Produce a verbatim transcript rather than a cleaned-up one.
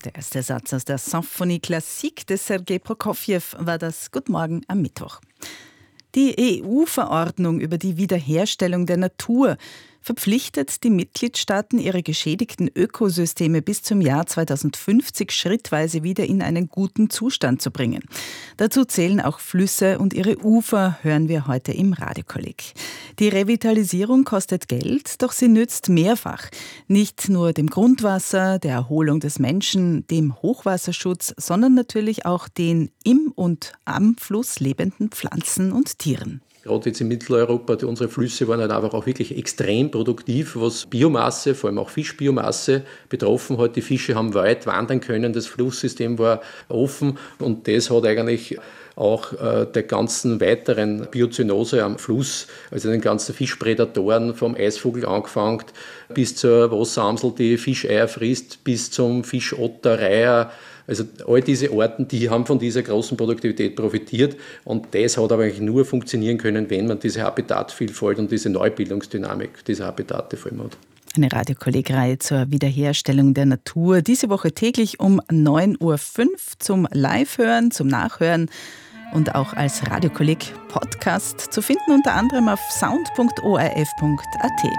Der erste Satz aus der Symphonie Classique des Sergei Prokofjew war das Guten Morgen am Mittwoch. Die E U-Verordnung über die Wiederherstellung der Natur verpflichtet die Mitgliedstaaten, ihre geschädigten Ökosysteme bis zum Jahr zweitausendfünfzig schrittweise wieder in einen guten Zustand zu bringen. Dazu zählen auch Flüsse und ihre Ufer, hören wir heute im Radiokolleg. Die Revitalisierung kostet Geld, doch sie nützt mehrfach. Nicht nur dem Grundwasser, der Erholung des Menschen, dem Hochwasserschutz, sondern natürlich auch den im und am Fluss lebenden Pflanzen und Tieren. Gerade jetzt in Mitteleuropa, unsere Flüsse waren halt einfach auch wirklich extrem produktiv, was Biomasse, vor allem auch Fischbiomasse betroffen hat. Die Fische haben weit wandern können, das Flusssystem war offen und das hat eigentlich auch äh, der ganzen weiteren Biozönose am Fluss, also den ganzen Fischprädatoren, vom Eisvogel angefangen bis zur Wasseramsel, die Fischeier frisst, bis zum Fischotter, Reiher. Also all diese Arten, die haben von dieser großen Produktivität profitiert und das hat aber eigentlich nur funktionieren können, wenn man diese Habitatvielfalt und diese Neubildungsdynamik dieser Habitate vor allem hat. Eine Radiokolleg-Reihe zur Wiederherstellung der Natur. Diese Woche täglich um neun Uhr fünf zum Live-Hören, zum Nachhören und auch als Radiokolleg-Podcast zu finden, unter anderem auf sound punkt o r f punkt a t.